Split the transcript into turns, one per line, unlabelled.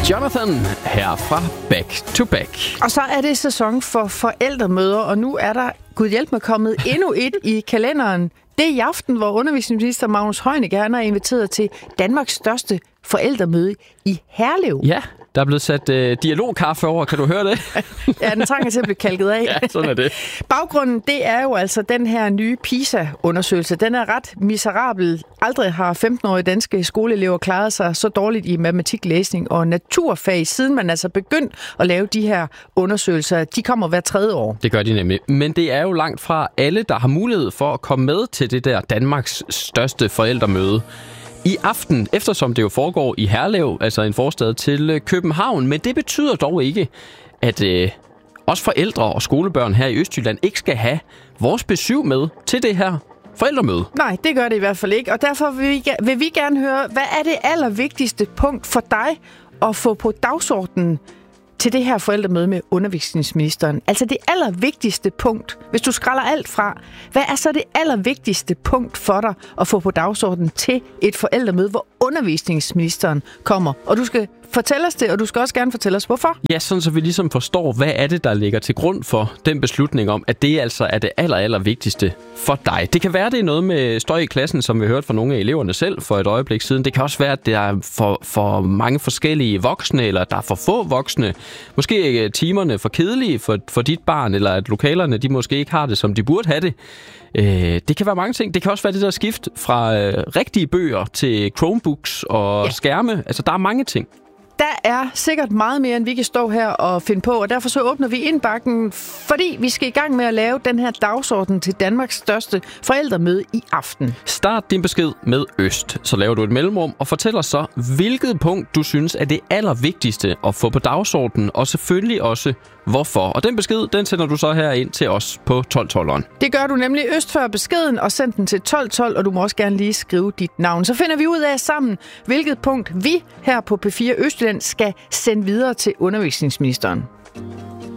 Jonathan her fra Back to Back.
Og så er det sæson for forældremøder, og nu er der, gud hjælp mig, kommet endnu et i kalenderen. Det er i aften, hvor undervisningsminister Magnus Heunicke er inviteret til Danmarks største forældremøde i Herlev.
Ja, der er blevet sat dialogkaffe over. Kan du høre det?
Ja, den trænger til at blive kalket af.
Ja, sådan er det.
Baggrunden, det er jo altså den her nye PISA-undersøgelse. Den er ret miserabel. Aldrig har 15-årige danske skoleelever klaret sig så dårligt i matematik, læsning og naturfag, siden man altså begyndt at lave de her undersøgelser. De kommer hver 3. år.
Det gør de nemlig. Men det er jo langt fra alle, der har mulighed for at komme med til det der Danmarks største forældremøde i aften, eftersom det jo foregår i Herlev, altså en forstad til København. Men det betyder dog ikke, at os forældre og skolebørn her i Østjylland ikke skal have vores besøg med til det her forældremøde.
Nej, det gør det i hvert fald ikke. Og derfor vil vi gerne høre, hvad er det allervigtigste punkt for dig at få på dagsordenen til det her forældremøde med undervisningsministeren? Altså det allervigtigste punkt, hvis du skræller alt fra, hvad er så det allervigtigste punkt for dig at få på dagsordenen til et forældremøde, hvor undervisningsministeren kommer? Og du skal fortælle os det, og du skal også gerne fortælle os, hvorfor.
Ja, sådan så vi ligesom forstår, hvad er det, der ligger til grund for den beslutning om, at det altså er det allervigtigste for dig. Det kan være, det er noget med støj i klassen, som vi hørte fra nogle af eleverne selv for et øjeblik siden. Det kan også være, at der er for mange forskellige voksne, eller der er for få voksne. Måske timerne for kedelige for dit barn, eller at lokalerne de måske ikke har det, som de burde have det. Det kan være mange ting. Det kan også være det der skift fra rigtige bøger til Chromebooks og skærme. Altså, der er mange ting.
Der er sikkert meget mere, end vi kan stå her og finde på, og derfor så åbner vi indbakken, fordi vi skal i gang med at lave den her dagsorden til Danmarks største forældremøde i aften.
Start din besked med Øst, så laver du et mellemrum og fortæller så, hvilket punkt du synes er det allervigtigste at få på dagsordenen, og selvfølgelig også hvorfor. Og den besked, den sender du så her ind til os på 1212'eren.
Det gør du nemlig Øst før beskeden og send den til 1212, og du må også gerne lige skrive dit navn. Så finder vi ud af sammen, hvilket punkt vi her på P4 Østjylland skal sende videre til undervisningsministeren.